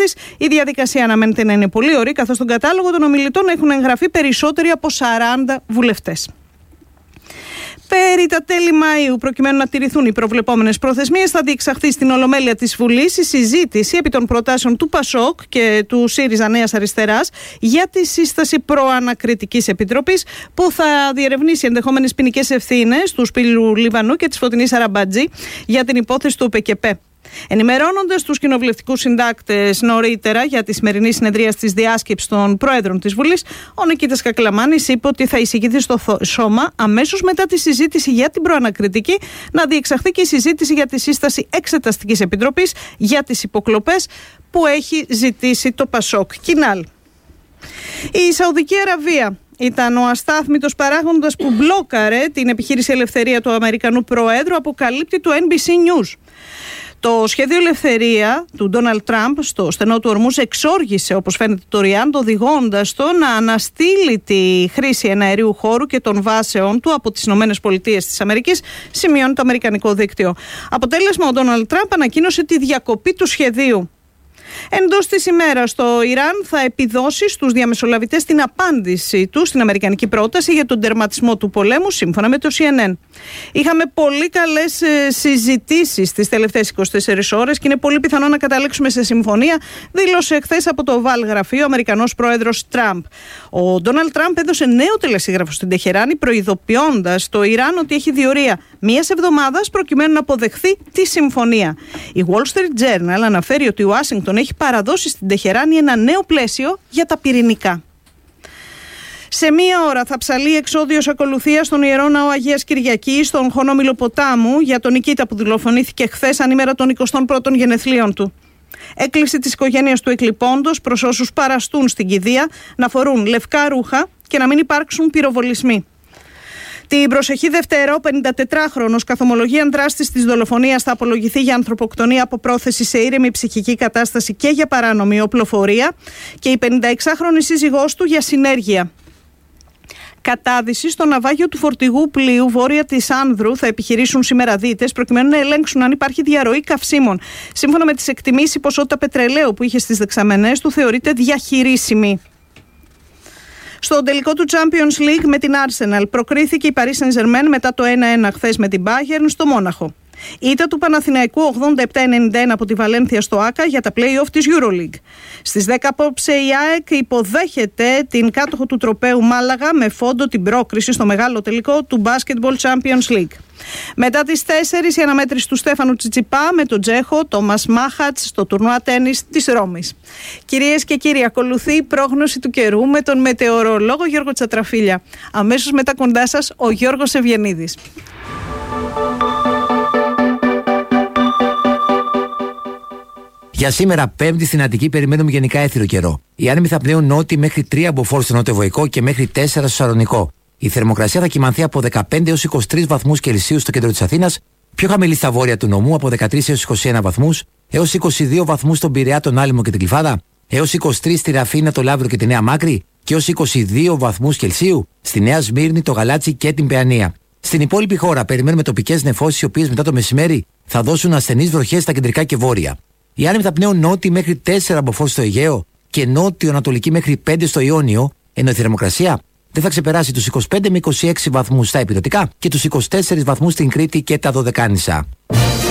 Επιτροπής. Η διαδικασία αναμένεται να είναι πολύ ωραία, καθώς στον κατάλογο των ομιλητών έχουν εγγραφεί περισσότεροι από 40 βουλευτές. Περί τα τέλη Μαΐου, προκειμένου να τηρηθούν οι προβλεπόμενες προθεσμίες, θα διεξαχθεί στην Ολομέλεια της Βουλής η συζήτηση επί των προτάσεων του ΠΑΣΟΚ και του ΣΥΡΙΖΑ Νέας Αριστεράς για τη σύσταση προανακριτικής επιτροπής που θα διερευνήσει ενδεχόμενες ποινικές ευθύνες του Σπύλου Λιβανού και της Φωτεινής Αραμπατζή για την υπόθεση του ΟΠΕΚΕΠΕ. Ενημερώνοντας τους κοινοβουλευτικούς συντάκτες νωρίτερα για τη σημερινή συνεδρία της διάσκεψης των Προέδρων της Βουλής, ο Νικήτας Κακλαμάνης είπε ότι θα εισηγηθεί στο σώμα αμέσως μετά τη συζήτηση για την προανακριτική να διεξαχθεί και η συζήτηση για τη σύσταση Εξεταστικής Επιτροπής για τις υποκλοπές που έχει ζητήσει το ΠΑΣΟΚ. Κινάλ. Η Σαουδική Αραβία ήταν ο αστάθμητος παράγοντας που μπλόκαρε την επιχείρηση ελευθερία του Αμερικανού Προέδρου, αποκαλύπτει το NBC News. Το σχέδιο ελευθερία του Ντόναλντ Τραμπ στο στενό του Ορμούζ εξόργησε, όπως φαίνεται, το Ριάντ, οδηγώντας το να αναστείλει τη χρήση εναερίου χώρου και των βάσεων του από τις ΗΠΑ, σημειώνει το αμερικανικό δίκτυο. Αποτέλεσμα, ο Ντόναλντ Τραμπ ανακοίνωσε τη διακοπή του σχεδίου. Εντός της ημέρας, το Ιράν θα επιδώσει στους διαμεσολαβητές την απάντηση του στην αμερικανική πρόταση για τον τερματισμό του πολέμου, σύμφωνα με το CNN. Είχαμε πολύ καλές συζητήσεις τις τελευταίες 24 ώρες και είναι πολύ πιθανό να καταλήξουμε σε συμφωνία, δήλωσε χθες από το Oval γραφείο ο Αμερικανός πρόεδρος Τραμπ. Ο Ντόναλντ Τραμπ έδωσε νέο τελεσίγραφο στην Τεχεράνη, προειδοποιώντας το Ιράν ότι έχει διορία μίας εβδομάδας προκειμένου να αποδεχθεί τη συμφωνία. Η Wall Street Journal αναφέρει ότι η Ουάσιγκτον έχει παραδώσει στην Τεχεράνη ένα νέο πλαίσιο για τα πυρηνικά. Σε μία ώρα θα ψαλεί εξώδιος ακολουθίας στον Ιερό Ναό Αγίας Κυριακής, στον Χωνόμηλο Ποτάμου, για τον Νικήτα που δολοφονήθηκε χθες ανήμερα των 21ων γενεθλίων του. Έκκληση της οικογένειας του εκλειπώντος προς όσους παραστούν στην κηδεία να φορούν λευκά ρούχα και να μην υπάρξουν πυροβολισμοί. Την προσεχή Δευτέρα, ο 54χρονος καθομολογίαν δράστης της δολοφονίας θα απολογηθεί για ανθρωποκτονία από πρόθεση σε ήρεμη ψυχική κατάσταση και για παράνομη οπλοφορία και η 56χρονη σύζυγός του για συνέργεια. Κατάδυση στο ναυάγιο του φορτηγού πλοίου βόρεια της Άνδρου θα επιχειρήσουν σήμερα δίτες προκειμένου να ελέγξουν αν υπάρχει διαρροή καυσίμων. Σύμφωνα με τις εκτιμήσεις, η ποσότητα πετρελαίου που είχε στις δεξαμενές του θεωρείται διαχειρίσιμη. Στο τελικό του Champions League με την Arsenal προκρίθηκε η Paris Saint-Germain μετά το 1-1 χθες με την Bayern στο Μόναχο. Ήττα του Παναθηναϊκού 87-91 από τη Βαλένθια στο Άκα για τα play-off της EuroLeague. Στις 10 απόψε η ΑΕΚ υποδέχεται την κάτοχο του τροπαίου Μάλαγα με φόντο την πρόκριση στο μεγάλο τελικό του Basketball Champions League. Μετά τις 4 η αναμέτρηση του Στέφανου Τσιτσιπά με τον Τσέχο Τόμας Μάχατς στο τουρνουά τένις της Ρώμης. Κυρίες και κύριοι, ακολουθεί η πρόγνωση του καιρού με τον μετεωρολόγο Γιώργο Τσατραφίλια. Αμέσως μετά κοντά σας ο Γιώργος Ευγενίδης. Για σήμερα, Πέμπτη στην Αττική, περιμένουμε γενικά έθυρο καιρό. Οι άνεμοι θα πνέουν νότιοι μέχρι 3 από Μποφόρ στο νότιο-βοϊκό και μέχρι 4 στο Σαλονικό. Η θερμοκρασία θα κυμανθεί από 15 έως 23 βαθμούς Κελσίου στο κέντρο της Αθήνας, πιο χαμηλή στα βόρεια του νομού από 13 έως 21 βαθμούς, έως 22 βαθμούς στον Πειραιά, τον Άλυμο και την Κλιφάδα, έως 23 στη Ραφίνα, το Λαύριο και τη Νέα Μάκρη και έως 22 βαθμούς Κελσίου στη Νέα Σμύρνη, το Γαλάτσι και την Παιανία. Στην υπόλοιπη χώρα περιμένουμε τοπικές νεφώσεις, οι οποίες μετά το μεσημέρι θα δώσουν ασθενείς βροχές στα κεντρικά και βόρεια. Οι άνεμοι θα πνέουν νότιοι μέχρι 4 απόΦόρ στο Αιγαίο και νότιο-ανατολική μέχρι 5 στο Ιόνιο, ενώ η θερμοκρασία δεν θα ξεπεράσει τους 25 με 26 βαθμούς στα ηπειρωτικά και τους 24 βαθμούς στην Κρήτη και τα Δωδεκάνησα.